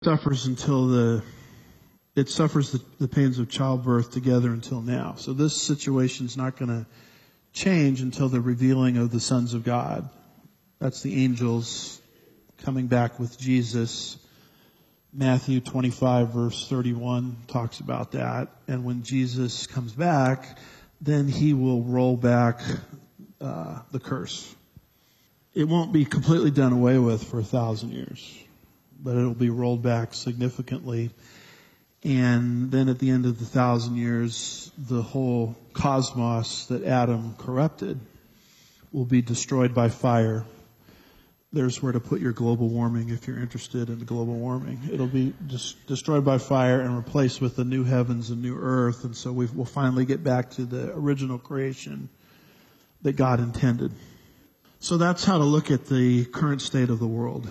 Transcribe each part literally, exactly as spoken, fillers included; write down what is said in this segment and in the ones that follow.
suffers until the it suffers the, the pains of childbirth together until now. So this situation is not going to change until the revealing of the sons of God. That's the angels coming back with Jesus. Matthew twenty-five verse thirty-one talks about that. And when Jesus comes back, then he will roll back uh, the curse. It won't be completely done away with for a thousand years, but it'll be rolled back significantly. And then at the end of the thousand years, the whole cosmos that Adam corrupted will be destroyed by fire. There's where to put your global warming if you're interested in global warming. It'll be dis- destroyed by fire and replaced with the new heavens and new earth. And so we will finally get back to the original creation that God intended. So that's how to look at the current state of the world.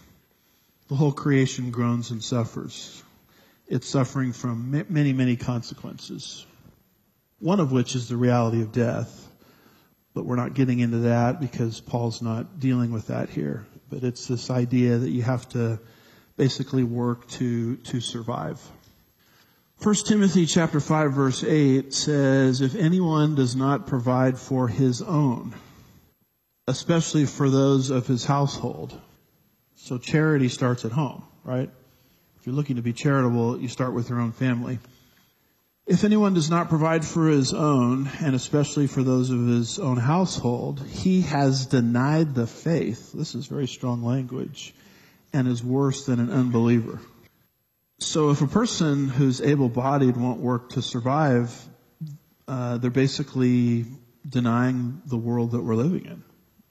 The whole creation groans and suffers. It's suffering from many, many consequences. One of which is the reality of death. But we're not getting into that because Paul's not dealing with that here. But it's this idea that you have to basically work to, to survive. First Timothy chapter five verse eight says, if anyone does not provide for his own, especially for those of his household. So charity starts at home, right? If you're looking to be charitable, you start with your own family. If anyone does not provide for his own, and especially for those of his own household, he has denied the faith. This is very strong language, and is worse than an unbeliever. So if a person who's able-bodied won't work to survive, uh, they're basically denying the world that we're living in.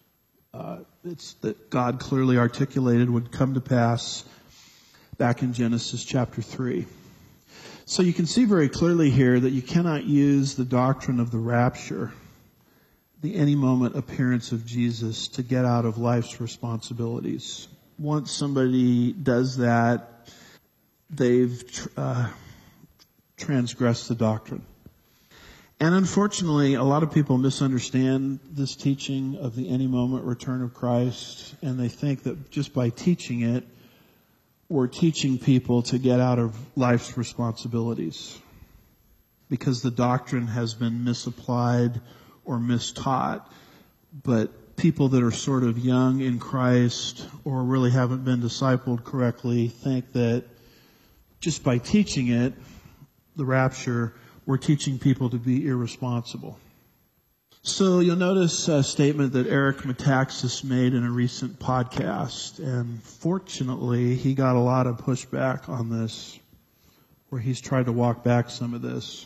Uh, it's that God clearly articulated would come to pass back in Genesis chapter three. So you can see very clearly here that you cannot use the doctrine of the rapture, the any moment appearance of Jesus, to get out of life's responsibilities. Once somebody does that, they've uh, transgressed the doctrine. And unfortunately, a lot of people misunderstand this teaching of the any moment return of Christ, and they think that just by teaching it, we're teaching people to get out of life's responsibilities because the doctrine has been misapplied or mistaught. But people that are sort of young in Christ or really haven't been discipled correctly think that just by teaching it, the rapture, we're teaching people to be irresponsible. So you'll notice a statement that Eric Metaxas made in a recent podcast, and fortunately he got a lot of pushback on this, where he's tried to walk back some of this.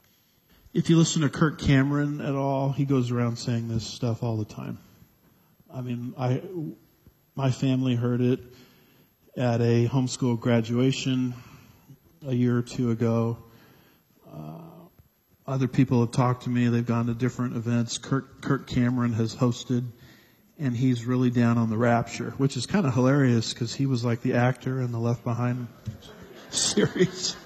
If you listen to Kirk Cameron at all, he goes around saying this stuff all the time. I mean, I, my family heard it at a homeschool graduation a year or two ago. Uh, Other people have talked to me. They've gone to different events. Kirk, Kirk Cameron has hosted, and he's really down on the rapture, which is kind of hilarious because he was like the actor in the Left Behind series.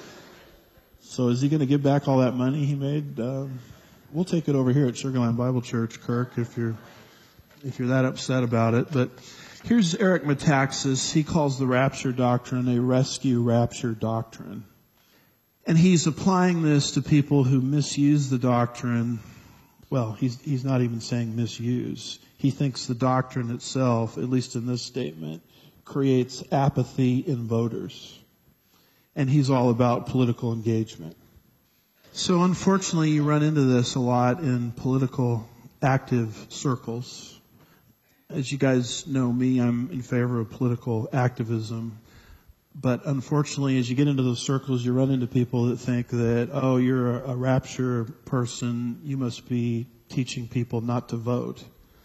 So is he going to give back all that money he made? Um, we'll take it over here at Sugarland Bible Church, Kirk, if you're if you're that upset about it. But here's Eric Metaxas. He calls the rapture doctrine a rescue rapture doctrine. And he's applying this to people who misuse the doctrine. Well, he's he's not even saying misuse. He thinks the doctrine itself, at least in this statement, creates apathy in voters. And he's all about political engagement. So unfortunately, you run into this a lot in political active circles. As you guys know me, I'm in favor of political activism. But unfortunately, as you get into those circles, you run into people that think that, oh, you're a, a rapture person, you must be teaching people not to vote.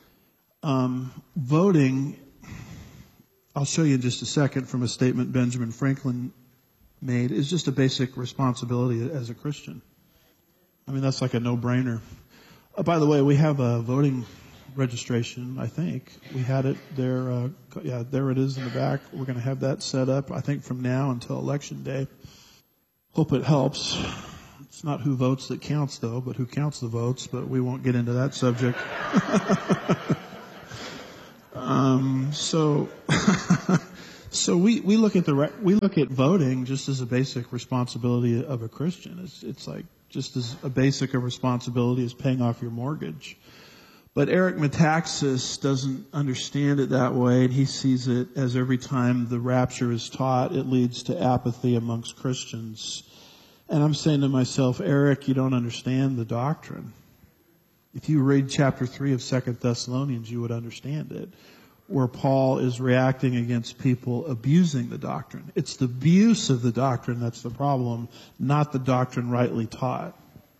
Um, voting, I'll show you in just a second from a statement Benjamin Franklin made, is just a basic responsibility as a Christian. I mean, that's like a no-brainer. Uh, by the way, we have a voting registration, I think. We had it there. Uh, yeah, there it is in the back. We're going to have that set up, I think, from now until Election Day. Hope it helps. It's not who votes that counts, though, but who counts the votes, but we won't get into that subject. um, so, So we, we look at the re- we look at voting just as a basic responsibility of a Christian. It's it's like just as a basic a responsibility as paying off your mortgage. But Eric Metaxas doesn't understand it that way, and he sees it as every time the rapture is taught, it leads to apathy amongst Christians. And I'm saying to myself, Eric, you don't understand the doctrine. If you read chapter three of Second Thessalonians, you would understand it, where Paul is reacting against people abusing the doctrine. It's the abuse of the doctrine that's the problem, not the doctrine rightly taught.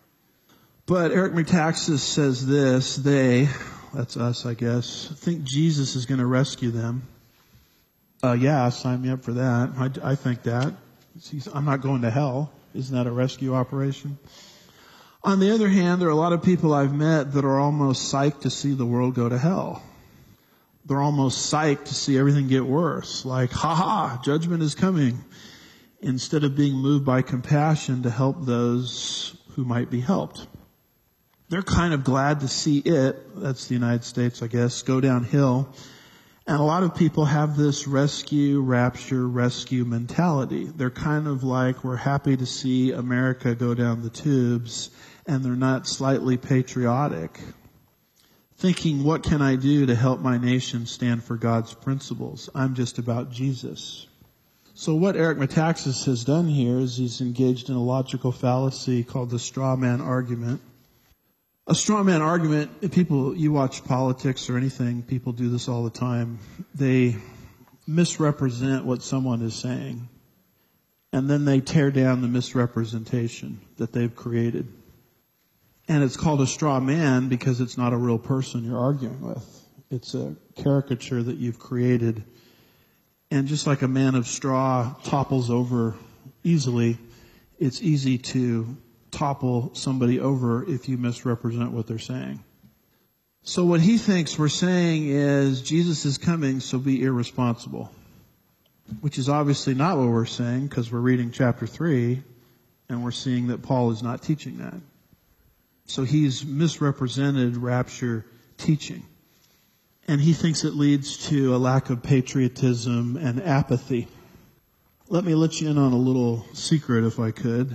But Eric Metaxas says this: they, that's us, I guess, think Jesus is going to rescue them. Uh, yeah, sign me up for that. I, I think that. I'm not going to hell. Isn't that a rescue operation? On the other hand, there are a lot of people I've met that are almost psyched to see the world go to hell. They're almost psyched to see everything get worse. Like, ha ha, judgment is coming. Instead of being moved by compassion to help those who might be helped. They're kind of glad to see it, that's the United States, I guess, go downhill. And a lot of people have this rescue, rapture, rescue mentality. They're kind of like, we're happy to see America go down the tubes, and they're not slightly patriotic. Thinking, what can I do to help my nation stand for God's principles? I'm just about Jesus. So what Eric Metaxas has done here is he's engaged in a logical fallacy called the straw man argument. A straw man argument, people, you watch politics or anything, people do this all the time. They misrepresent what someone is saying, and then they tear down the misrepresentation that they've created. And it's called a straw man because it's not a real person you're arguing with. It's a caricature that you've created. And just like a man of straw topples over easily, it's easy to topple somebody over if you misrepresent what they're saying. So what he thinks we're saying is Jesus is coming, so be irresponsible. Which is obviously not what we're saying, because we're reading chapter three and we're seeing that Paul is not teaching that. So he's misrepresented rapture teaching. And he thinks it leads to a lack of patriotism and apathy. Let me let you in on a little secret if I could.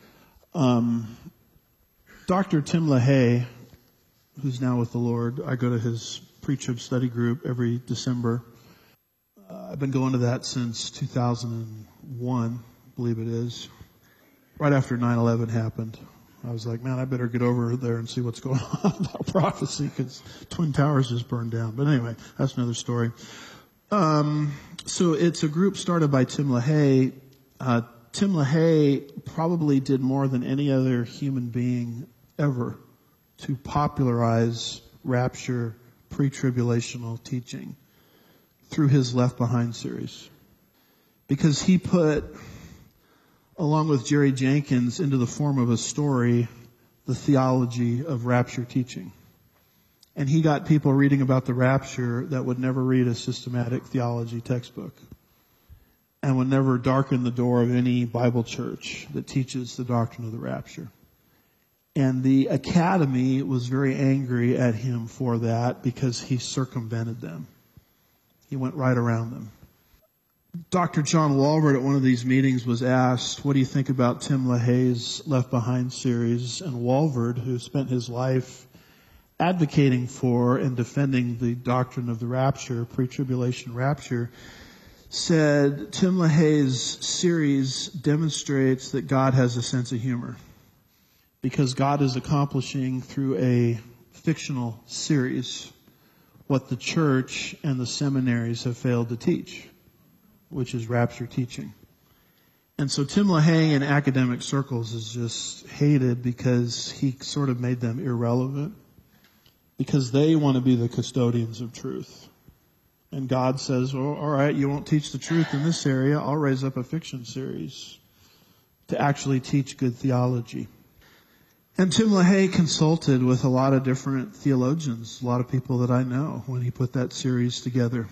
Um, Doctor Tim LaHaye, who's now with the Lord, I go to his pre-trib study group every December. Uh, I've been going to that since two thousand one, I believe it is. Right after nine eleven happened. I was like, man, I better get over there and see what's going on about prophecy, because Twin Towers just burned down. But anyway, that's another story. Um, so it's a group started by Tim LaHaye. Uh, Tim LaHaye probably did more than any other human being ever to popularize rapture pre-tribulational teaching through his Left Behind series. Because he put, along with Jerry Jenkins, into the form of a story, the theology of rapture teaching. And he got people reading about the rapture that would never read a systematic theology textbook. And would never darken the door of any Bible church that teaches the doctrine of the rapture. And the academy was very angry at him for that because he circumvented them. He went right around them. Doctor John Walvoord at one of these meetings was asked, what do you think about Tim LaHaye's Left Behind series? And Walvoord, who spent his life advocating for and defending the doctrine of the rapture, pre-tribulation rapture, said Tim LaHaye's series demonstrates that God has a sense of humor because God is accomplishing through a fictional series what the church and the seminaries have failed to teach, which is rapture teaching. And so Tim LaHaye in academic circles is just hated because he sort of made them irrelevant because they want to be the custodians of truth. And God says, well, all right, you won't teach the truth in this area. I'll raise up a fiction series to actually teach good theology. And Tim LaHaye consulted with a lot of different theologians, a lot of people that I know, when he put that series together.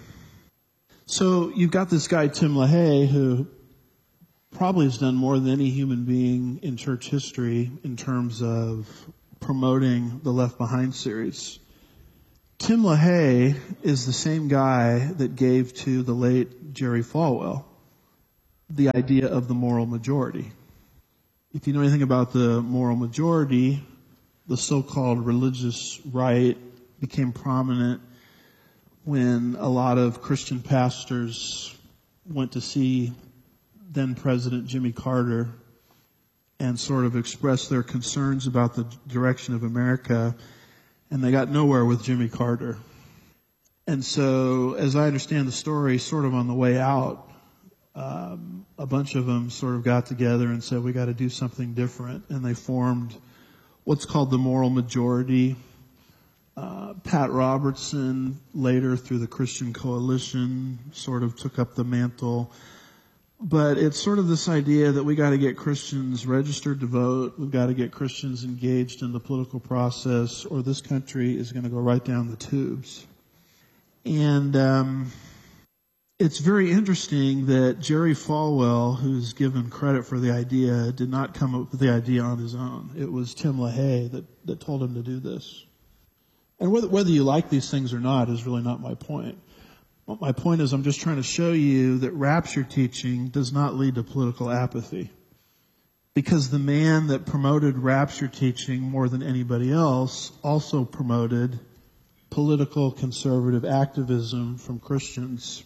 So you've got this guy, Tim LaHaye, who probably has done more than any human being in church history in terms of promoting the Left Behind series. Tim LaHaye is the same guy that gave to the late Jerry Falwell the idea of the moral majority. If you know anything about the moral majority, the so-called religious right became prominent when a lot of Christian pastors went to see then President Jimmy Carter and sort of expressed their concerns about the direction of America, and they got nowhere with Jimmy Carter. And so, as I understand the story, sort of on the way out, um, a bunch of them sort of got together and said, we got to do something different, and they formed what's called the moral majority. Uh, Pat Robertson, later through the Christian Coalition, sort of took up the mantle. But it's sort of this idea that we got to get Christians registered to vote. We've got to get Christians engaged in the political process, or this country is going to go right down the tubes. And um, it's very interesting that Jerry Falwell, who's given credit for the idea, did not come up with the idea on his own. It was Tim LaHaye that, that told him to do this. And whether, whether you like these things or not is really not my point. My point is I'm just trying to show you that rapture teaching does not lead to political apathy. Because the man that promoted rapture teaching more than anybody else also promoted political conservative activism from Christians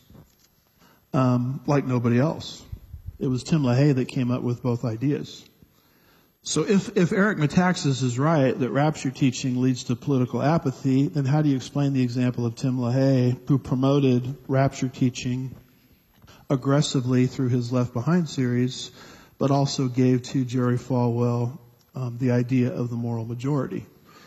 um, like nobody else. It was Tim LaHaye that came up with both ideas. So if, if Eric Metaxas is right that rapture teaching leads to political apathy, then how do you explain the example of Tim LaHaye, who promoted rapture teaching aggressively through his Left Behind series, but also gave to Jerry Falwell um, the idea of the moral majority?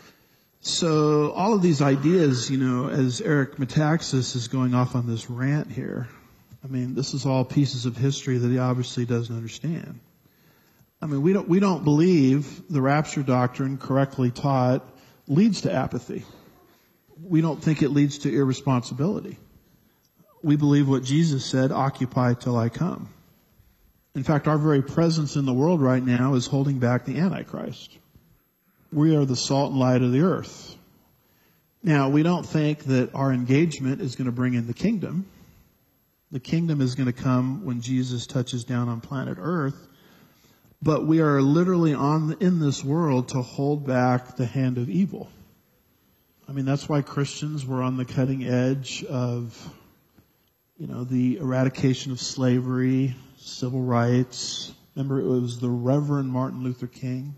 So all of these ideas, you know, as Eric Metaxas is going off on this rant here, I mean, this is all pieces of history that he obviously doesn't understand. I mean, we don't, we don't believe the rapture doctrine correctly taught leads to apathy. We don't think it leads to irresponsibility. We believe what Jesus said, occupy till I come. In fact, our very presence in the world right now is holding back the Antichrist. We are the salt and light of the earth. Now, we don't think that our engagement is going to bring in the kingdom. The kingdom is going to come when Jesus touches down on planet Earth. But we are literally on in this world to hold back the hand of evil. I mean, that's why Christians were on the cutting edge of, you know, the eradication of slavery, civil rights. Remember, it was the Reverend Martin Luther King.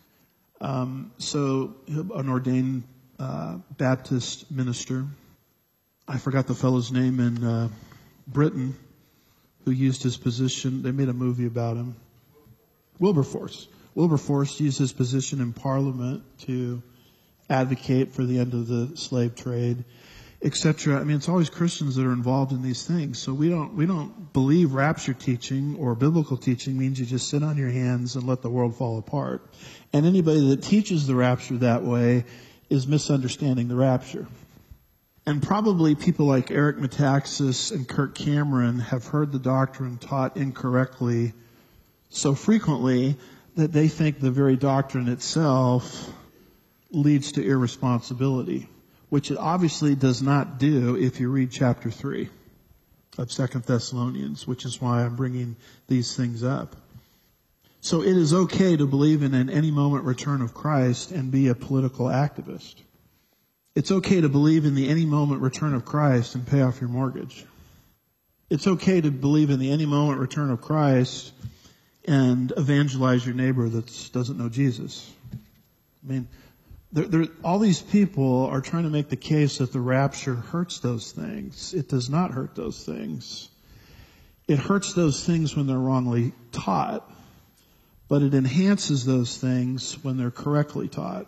Um, so, an ordained uh, Baptist minister. I forgot the fellow's name in uh, Britain who used his position. They made a movie about him. Wilberforce. Wilberforce used his position in Parliament to advocate for the end of the slave trade, et cetera. I mean, it's always Christians that are involved in these things. So we don't we don't believe rapture teaching or biblical teaching means you just sit on your hands and let the world fall apart. And anybody that teaches the rapture that way is misunderstanding the rapture. And probably people like Eric Metaxas and Kirk Cameron have heard the doctrine taught incorrectly so frequently that they think the very doctrine itself leads to irresponsibility, which it obviously does not do if you read chapter three of Second Thessalonians, which is why I'm bringing these things up. So it is okay to believe in an any moment return of Christ and be a political activist. It's okay to believe in the any moment return of Christ and pay off your mortgage. It's okay to believe in the any moment return of Christ and evangelize your neighbor that doesn't know Jesus. I mean, there, there, all these people are trying to make the case that the rapture hurts those things. It does not hurt those things. It hurts those things when they're wrongly taught, but it enhances those things when they're correctly taught.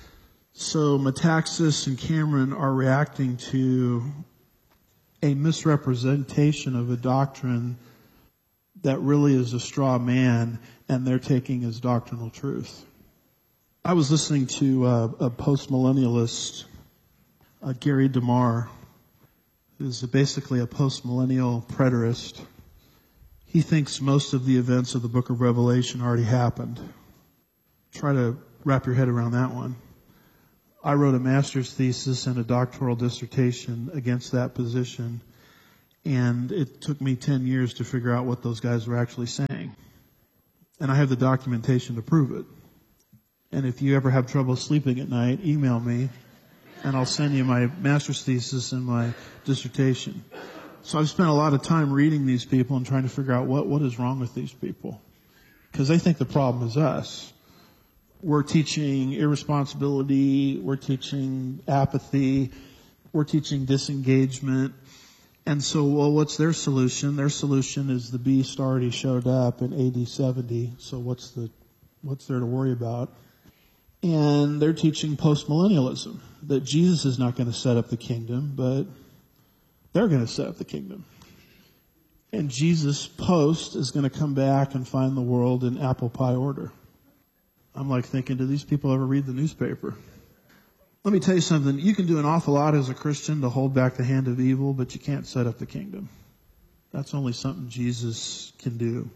So Metaxas and Cameron are reacting to a misrepresentation of a doctrine that really is a straw man, and they're taking as doctrinal truth. I was listening to uh, a post-millennialist, uh, Gary DeMar, who's basically a post-millennial preterist. He thinks most of the events of the book of Revelation already happened. Try to wrap your head around that one. I wrote a master's thesis and a doctoral dissertation against that position, and it took me ten years to figure out what those guys were actually saying. And I have the documentation to prove it. And if you ever have trouble sleeping at night, email me, and I'll send you my master's thesis and my dissertation. So I've spent a lot of time reading these people and trying to figure out what, what is wrong with these people. Because they think the problem is us. We're teaching irresponsibility, we're teaching apathy, we're teaching disengagement. And so, well, what's their solution? Their solution is the beast already showed up in A D seventy, so what's the, what's there to worry about? And they're teaching postmillennialism, that Jesus is not going to set up the kingdom, but they're going to set up the kingdom. And Jesus post is going to come back and find the world in apple pie order. I'm like thinking, do these people ever read the newspaper? Let me tell you something. You can do an awful lot as a Christian to hold back the hand of evil, but you can't set up the kingdom. That's only something Jesus can do.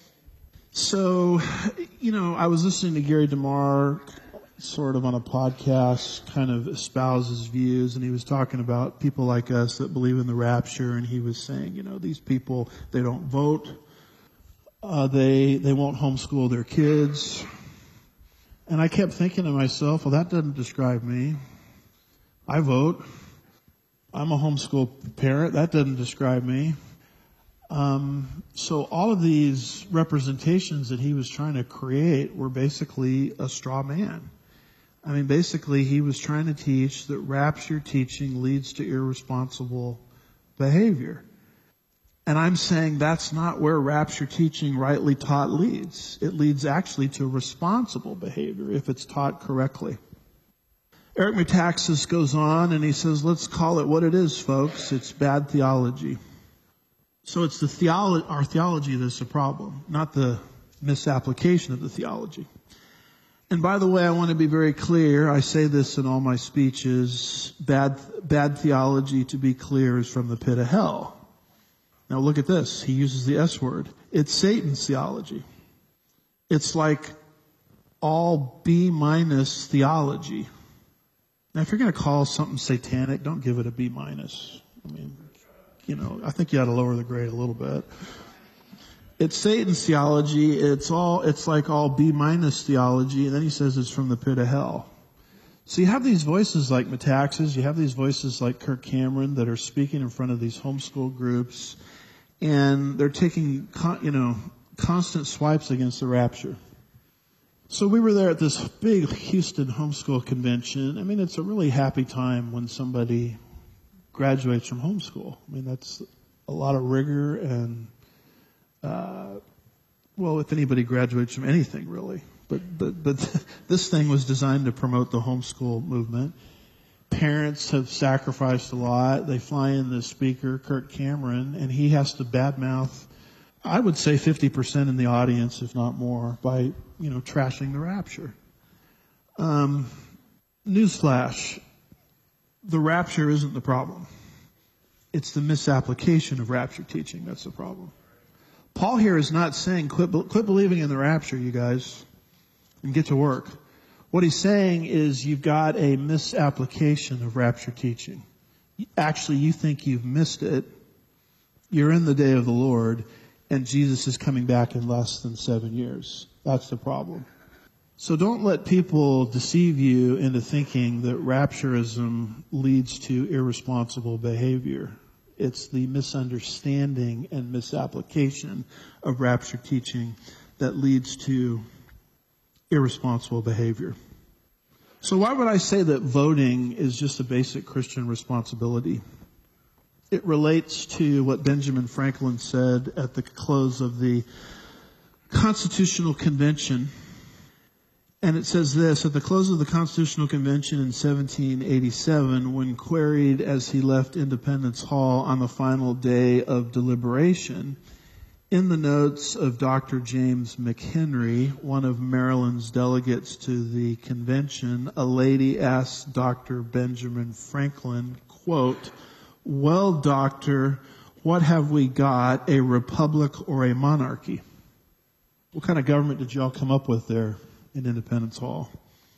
So, you know, I was listening to Gary DeMar sort of on a podcast, kind of espouse his views, and he was talking about people like us that believe in the rapture, and he was saying, you know, these people, they don't vote, uh, they, they won't homeschool their kids. And I kept thinking to myself, well, that doesn't describe me. I vote. I'm a homeschool parent. That doesn't describe me. Um, so all of these representations that he was trying to create were basically a straw man. I mean, basically he was trying to teach that rapture teaching leads to irresponsible behavior. And I'm saying that's not where rapture teaching rightly taught leads. It leads actually to responsible behavior if it's taught correctly. Eric Metaxas goes on and he says, let's call it what it is, folks. It's bad theology. So it's the theolo- our theology that's the problem, not the misapplication of the theology. And by the way, I want to be very clear. I say this in all my speeches. Bad, bad theology, to be clear, is from the pit of hell. Now look at this. He uses the S word. It's Satan's theology. It's like all B minus theology. Now if you're going to call something satanic, don't give it a B minus. I mean, you know, I think you ought to lower the grade a little bit. It's Satan's theology. It's all, it's like all B minus theology. And then he says it's from the pit of hell. So you have these voices like Metaxas, you have these voices like Kirk Cameron that are speaking in front of these homeschool groups, and they're taking, you know, constant swipes against the rapture. So we were there at this big Houston homeschool convention. I mean, it's a really happy time when somebody graduates from homeschool. I mean, that's a lot of rigor and, uh, well, if anybody graduates from anything, really. But, but, but this thing was designed to promote the homeschool movement. Parents have sacrificed a lot. They fly in the speaker, Kirk Cameron, and he has to badmouth, I would say fifty percent in the audience, if not more, by, you know, trashing the rapture. Um, newsflash. The rapture isn't the problem. It's the misapplication of rapture teaching that's the problem. Paul here is not saying quit, quit believing in the rapture, you guys, and get to work. What he's saying is you've got a misapplication of rapture teaching. Actually, you think you've missed it. You're in the day of the Lord, and Jesus is coming back in less than seven years. That's the problem. So don't let people deceive you into thinking that rapturism leads to irresponsible behavior. It's the misunderstanding and misapplication of rapture teaching that leads to irresponsible behavior. So why would I say that voting is just a basic Christian responsibility? It relates to what Benjamin Franklin said at the close of the Constitutional Convention. And it says this: at the close of the Constitutional Convention in seventeen eighty-seven, when queried as he left Independence Hall on the final day of deliberation, in the notes of Doctor James McHenry, one of Maryland's delegates to the convention, a lady asked Doctor Benjamin Franklin, quote, "Well, doctor, what have we got, a republic or a monarchy?" What kind of government did y'all come up with there in Independence Hall?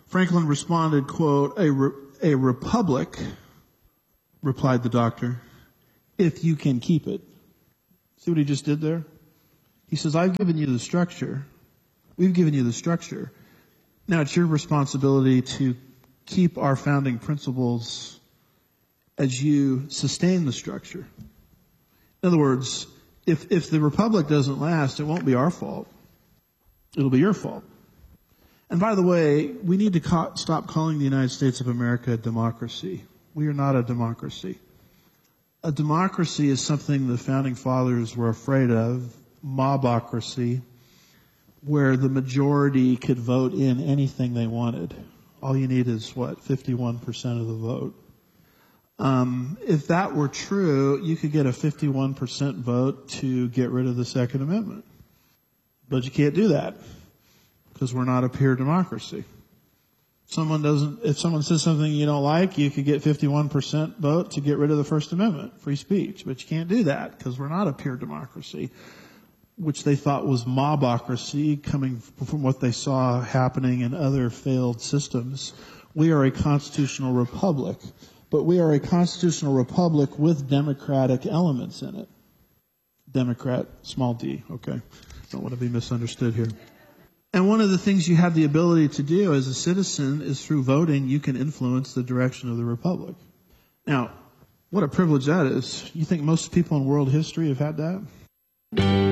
Franklin responded, quote, a, re- a republic, replied the doctor, if you can keep it. See what he just did there? He says, I've given you the structure. We've given you the structure. Now it's your responsibility to keep our founding principles as you sustain the structure. In other words, if, if the republic doesn't last, it won't be our fault. It'll be your fault. And by the way, we need to ca- stop calling the United States of America a democracy. We are not a democracy. A democracy is something the founding fathers were afraid of, mobocracy, where the majority could vote in anything they wanted. All you need is, what, fifty-one percent of the vote. Um, if that were true, you could get a fifty-one percent vote to get rid of the Second Amendment. But you can't do that because we're not a pure democracy. Someone doesn't, if someone says something you don't like, you could get fifty-one percent vote to get rid of the First Amendment, free speech. But you can't do that because we're not a pure democracy, which they thought was mobocracy, coming from what they saw happening in other failed systems. We are a constitutional republic, but we are a constitutional republic with democratic elements in it. Democrat, small d, okay? Don't want to be misunderstood here. And one of the things you have the ability to do as a citizen is through voting, you can influence the direction of the republic. Now, what a privilege that is. You think most people in world history have had that?